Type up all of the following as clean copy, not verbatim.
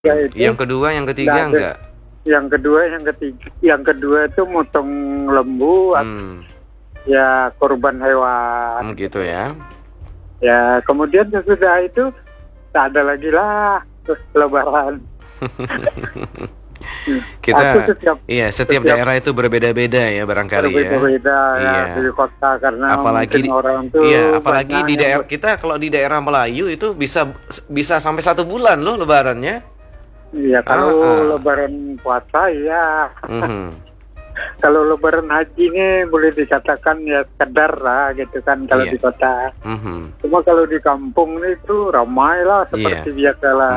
Ya itu Yang kedua, yang ketiga nggak ada. enggak? Yang kedua, yang ketiga, yang kedua itu motong lembu, ya korban hewan. Gitu ya. Ya kemudian sesudah itu tak ada lagi lah terus Lebaran. Kita Aku setiap daerah itu berbeda-beda ya barangkali ya. berbeda-beda ya Iya. di kota karena Apalagi mungkin orang tuh apalagi banyak di yang daerah kita, kalau di daerah Melayu itu bisa sampai 1 bulan loh lebarannya. Iya, kalau Lebaran puasa ya. Kalau Lebaran haji ini boleh dikatakan ya sekedar lah gitu kan kalau di kota. Cuma kalau di kampung itu ramai lah seperti biasa lah.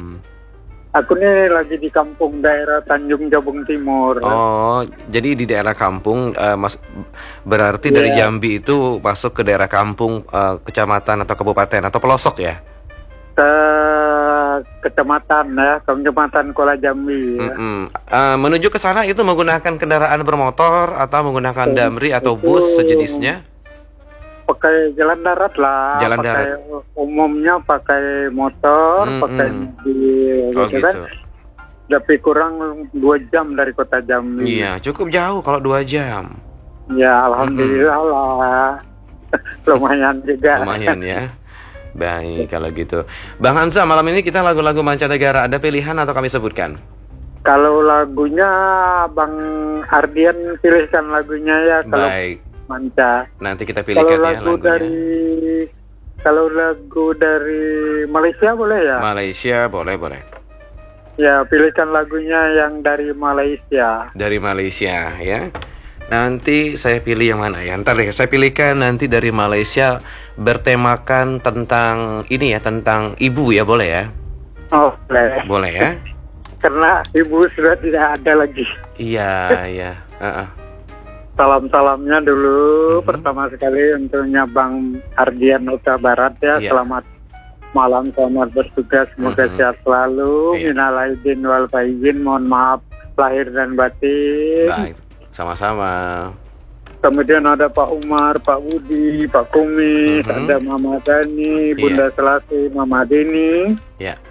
Aku nih lagi di kampung daerah Tanjung Jabung Timur. Oh, jadi di daerah kampung, berarti dari Jambi itu masuk ke daerah kampung, kecamatan atau kabupaten atau pelosok ya? Ke kecamatan ya, Kecamatan Kuala Jambi. Ya. Menuju ke sana itu menggunakan kendaraan bermotor atau menggunakan damri atau bus sejenisnya? Pakai jalan darat lah. Jalan pakai darat. Umumnya pakai motor, pakai mobil, gitu kan. Tapi kurang 2 jam dari kota Jambi. Iya, cukup jauh kalau 2 jam. Ya, alhamdulillah lah. Lumayan juga. Lumayan ya. Baik kalau gitu. Bang Hansa, malam ini kita lagu-lagu mancanegara, ada pilihan atau kami sebutkan? Kalau lagunya Bang Ardian pilihkan lagunya ya. Kalau Baik. manca. Nanti kita pilihkan ya lagunya. Kalau lagu dari Malaysia boleh ya? Malaysia boleh. Ya, pilihkan lagunya yang dari Malaysia. Dari Malaysia ya. Nanti saya pilih yang mana ya? Ntar deh, saya pilihkan nanti dari Malaysia bertemakan tentang ini ya, tentang ibu ya, boleh ya? Oh, boleh. Boleh ya? Karena ibu sudah tidak ada lagi. Iya. Salam-salamnya dulu pertama sekali untuknya Bang Ardian Huta Barat ya. Selamat malam, selamat bertugas, semoga sehat selalu. Minal aidin wal faizin, mohon maaf lahir dan batin. Baik, sama-sama. Kemudian ada Pak Umar, Pak Budi, Pak Kumis, ada Mama Dani, Bunda Selasi, Mama Deni. Ya.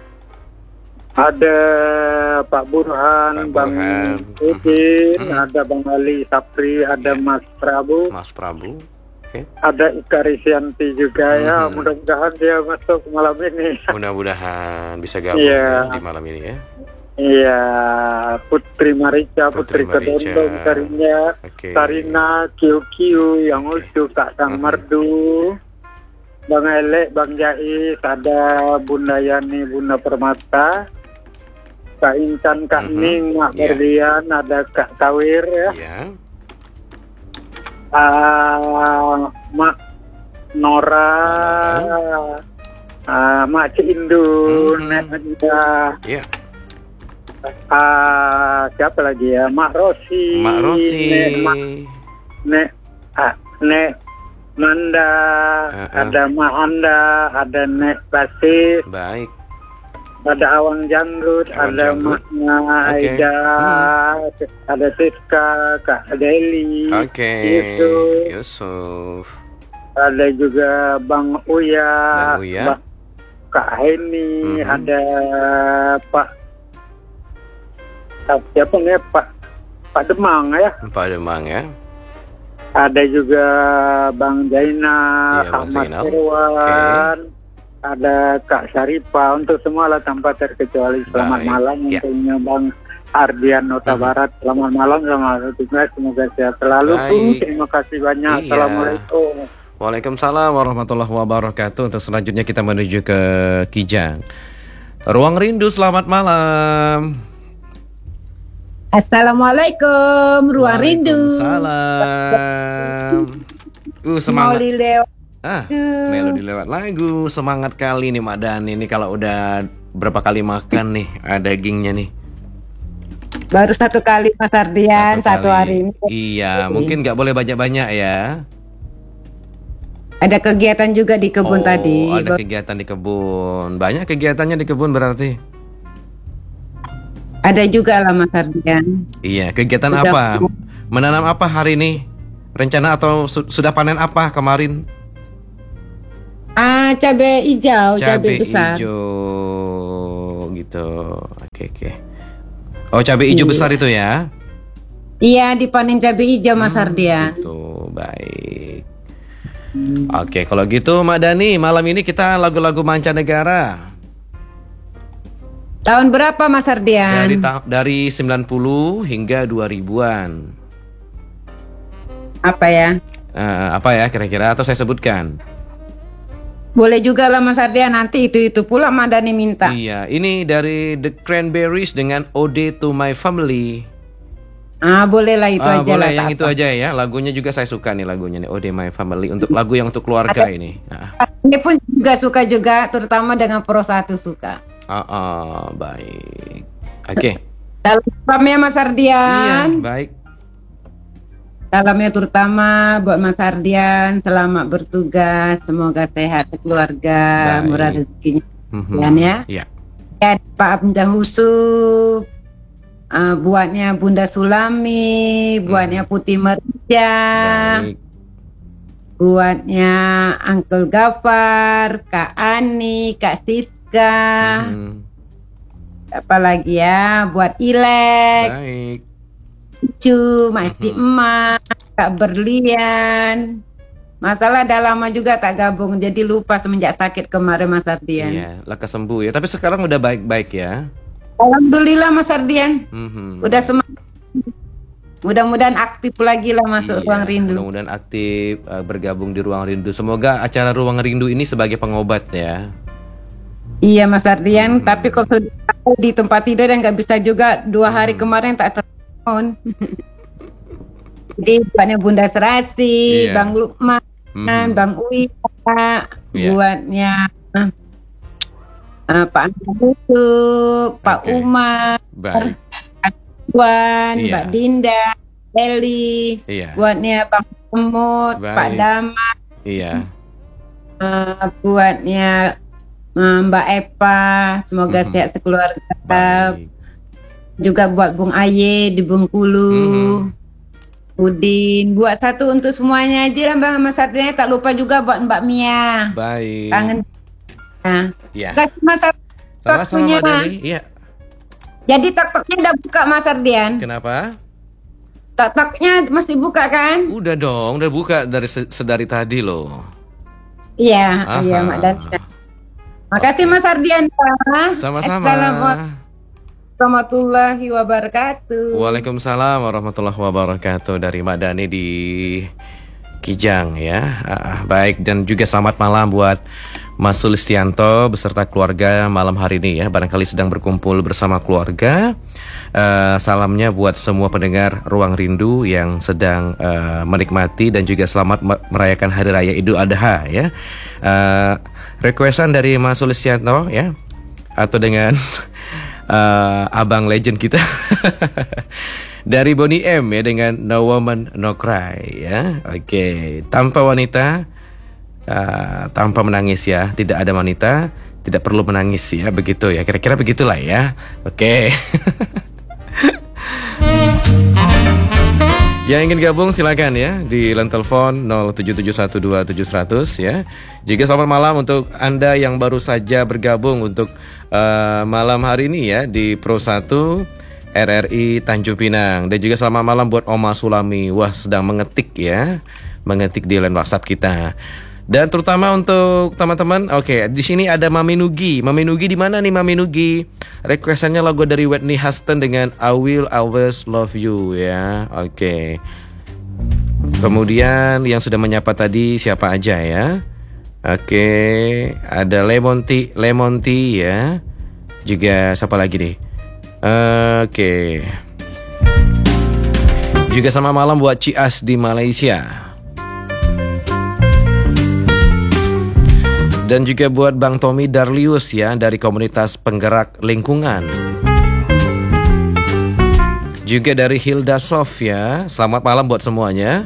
Ada Pak Burhan, Bang Udin, ada Bang Ali Sapri, ada Mas Prabu. Okay. Ada Ika Risyanti juga ya. Mudah-mudahan dia masuk malam ini. Mudah-mudahan bisa gabung di malam ini ya. Iya, Putri Marica, Putri Kedondong, Sarina, Kiu yang utuh, Kak Sang Merdu, Bang Elek, Bang Jais, ada Bunda Yani, Bunda Permata, Kak Intan, Kak Ning, Mak Berlian, ada Kak Tawir ya. Mak Nora, Mak Cindun, siapa lagi ya? Mak Rosi, Nek Manda, ada Mak Anda, ada Nek Basis. Baik. Ada Awang Janggut, ada Makna Aida, ada Siska, Kak Deli, Yusuf. Ada juga Bang Uya, Kak Heni, ada Pak siapa nih Pak Demang ya? Pak Demang ya. Ada juga Bang Jaina, Ahmad Irwan. Ada Kak Syarifah, untuk semua lah tanpa terkecuali. Selamat malam untuknya Bang Ardian Huta Barat. Selamat malam, selamat bertugas, semoga sehat selalu. Terima kasih banyak. Assalamualaikum. Waalaikumsalam warahmatullahi wabarakatuh. Untuk selanjutnya kita menuju ke Kijang. Ruang Rindu, selamat malam. Assalamualaikum, Ruang Rindu. Waalaikumsalam. Semangat. Melodi lewat lagu. Semangat kali nih Mak Dani. Ini kalau udah berapa kali makan nih dagingnya nih? Baru 1 kali Mas Ardian, satu hari ini. Iya, mungkin nggak boleh banyak-banyak ya. Ada kegiatan juga di kebun tadi. Ada kegiatan di kebun. Banyak kegiatannya di kebun berarti. Ada juga lah Mas Ardian. Iya, kegiatan apa? Menanam apa hari ini? Rencana atau sudah panen apa kemarin? Cabai hijau, cabai besar. Hijau gitu gitu. Oke. Oh, cabai hijau besar itu ya? Iya, dipanen cabai hijau Mas Ardian. Gitu, baik. Oke, kalau gitu Mak Dani, malam ini kita lagu-lagu mancanegara. Tahun berapa Mas Ardian? Dari 90 hingga 2000-an. Apa ya? Apa ya kira-kira, atau saya sebutkan? Boleh juga lah Mas Ardian, nanti itu pula Madani minta. Iya, ini dari The Cranberries dengan Ode to My Family. Boleh lah itu aja boleh lah. yang itu aja ya. Lagunya juga saya suka nih lagunya nih, Ode My Family, untuk lagu yang untuk keluarga ini. Ini pun juga suka juga, terutama dengan Pro 1 suka. Baik. Oke. Salamnya Mas Ardian. Iya, baik. Salamnya terutama buat Mas Ardian, selamat bertugas, semoga sehat keluarga, murah rezekinya. Ya. Iya. Ya, Pak Abdah Husuf, buatnya Bunda Sulami, buatnya Putih Merja, buatnya Uncle Gafar, Kak Ani, Kak Siska, apa lagi ya, buat Ilek. Baik. Cucu, Masih Emak, Kak Berlian. Masalah dah lama juga tak gabung, jadi lupa semenjak sakit kemarin Mas Ardian. Iya, lekas sembuh ya. Tapi sekarang udah baik-baik ya. Alhamdulillah Mas Ardian. Udah semangat. Mudah-mudahan aktif lagi lah masuk Ruang Rindu. Mudah-mudahan aktif bergabung di Ruang Rindu. Semoga acara Ruang Rindu ini sebagai pengobat ya. Iya Mas Ardian, tapi kalau di tempat tidur dan nggak bisa juga 2 hari kemarin tak terbangun. Jadi buatnya Bunda Serasi, Bang Lukman, Bang Uwi, buatnya Pak Antutu, Pak Umar, Pak Tuan, Mbak Dinda, Eli, buatnya Bang Semut, Pak Dama, buatnya Mbak Eva, semoga sehat sekeluarga. Juga buat Bung Aye di Bengkulu, Udin, buat satu untuk semuanya aja lah Bang Mas Ardian. Tak lupa juga buat Mbak Mia. Baik. Kangen. Ya. Kasih Mas Ardian. Sama-sama Mbak Dani. Iya. Jadi TikToknya udah buka Mas Ardian. Kenapa? TikToknya masih buka kan? Udah dong, udah buka dari sedari tadi loh. Iya, Mak Dani. Makasih Mas Ardian. Sama-sama. Assalamualaikum warahmatullahi wabarakatuh. Waalaikumsalam warahmatullahi wabarakatuh dari Mbak Dani di Kijang ya. Baik, dan juga selamat malam buat Mas Sulistianto beserta keluarga malam hari ini ya. Barangkali sedang berkumpul bersama keluarga. Salamnya buat semua pendengar Ruang Rindu yang sedang menikmati dan juga selamat merayakan Hari Raya Idul Adha ya. Requestan dari Mas Sulistianto ya, atau dengan abang legend kita dari Bonnie M ya, dengan No Woman No Cry ya. Oke. Tanpa wanita, tanpa menangis ya. Tidak ada wanita, tidak perlu menangis ya. Begitu ya, kira-kira begitulah ya. Oke. Yang ingin gabung silakan ya di line telepon 07712700 ya. Juga selamat malam untuk Anda yang baru saja bergabung untuk malam hari ini ya di Pro 1 RRI Tanjung Pinang. Dan juga selamat malam buat Oma Sulami. Wah, sedang mengetik ya. Mengetik di line WhatsApp kita. Dan terutama untuk teman-teman, oke, di sini ada Mami Nugi. Mami Nugi di mana nih Mami Nugi? Requestannya lagu dari Whitney Houston dengan I Will Always Love You ya. Oke. Kemudian yang sudah menyapa tadi siapa aja ya? Oke, ada Lemon Tea ya. Juga siapa lagi nih? Oke. Juga sama malam buat Cias di Malaysia. Dan juga buat Bang Tommy Darlius ya, dari komunitas penggerak lingkungan. Juga dari Hilda Sof ya. Selamat malam buat semuanya.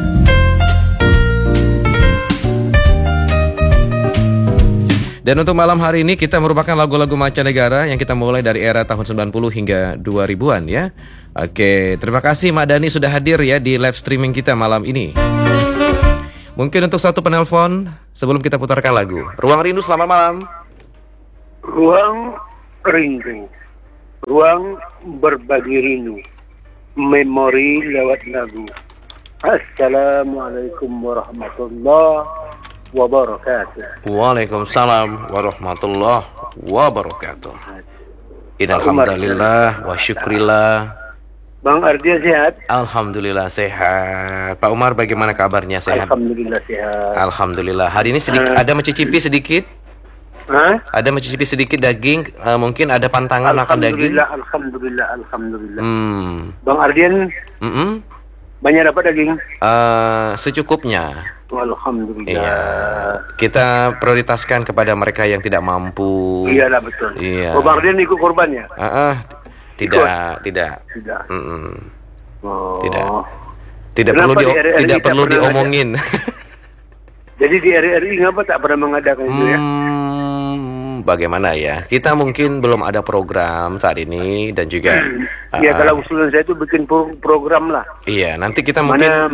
Dan untuk malam hari ini kita merupakan lagu-lagu mancanegara yang kita mulai dari era tahun 90 hingga 2000-an ya. Oke, terima kasih Mak Dani sudah hadir ya di live streaming kita malam ini. Mungkin untuk satu penelpon sebelum kita putarkan lagu. Ruang Rindu, selamat malam. Ruang rindu, ruang berbagi rindu, memori lewat lagu. Assalamualaikum warahmatullahi wabarakatuh. Waalaikumsalam warahmatullahi wabarakatuh. Innalhamdulillah wa syukrillah. Bang Ardia sehat? Alhamdulillah sehat. Pak Umar bagaimana kabarnya, sehat? Alhamdulillah sehat. Alhamdulillah. Hari ini ada mencicipi sedikit? Hah? Ada mencicipi sedikit daging? Mungkin ada pantangan makan daging? Alhamdulillah. Bang Ardian banyak dapat daging? Secukupnya. Alhamdulillah. Iya. Kita prioritaskan kepada mereka yang tidak mampu. Iyalah betul. Iya. Oh, Bang Ardian ikut korban ya? Tidak. Oh. Tidak perlu diomongin. Jadi di RRI ngapa tak pernah mengadakan itu ya? Bagaimana ya? Kita mungkin belum ada program saat ini dan juga. Ya kalau usulan saya itu bikin program lah. Iya, nanti kita mungkin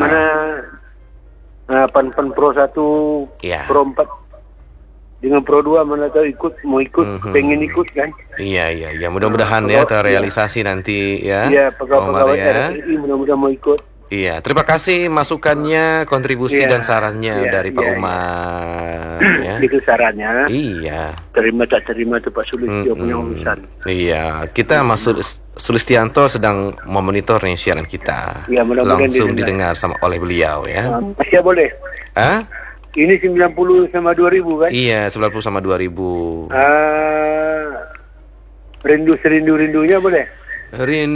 pan Pro 1, iya. Pro 4 dengan Pro 2 mana tahu mau ikut, pengen ikut kan? Iya. Mudah-mudahan ya terrealisasi nanti ya. Iya, pegawai RRI mudah-mudahan mau ikut. Iya, terima kasih masukannya, kontribusi dan sarannya dari Pak Umar. Ya. Itu sarannya. Iya. Terima tak terima itu Pak Sulistyo punya urusan. Iya, kita Sulistianto sedang memonitor nih siaran kita. Ya, langsung didengar oleh beliau ya. Masih boleh? Hah? Ini 90 sama 2000 kan? Iya, 90 sama 2000. Rindu-rindunya boleh?